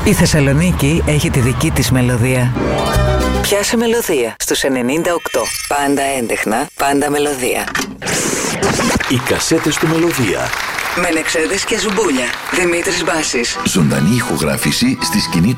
Η Θεσσαλονίκη έχει τη δική της μελωδία. Πιάσε μελωδία στους 98. Πάντα έντεχνα, πάντα μελωδία. Οι κασέτες του Μελωδία. Μενεξέδες και Ζουμπούλια. Δημήτρης Μπάσης. Ζωντανή ηχογράφηση στη σκηνή του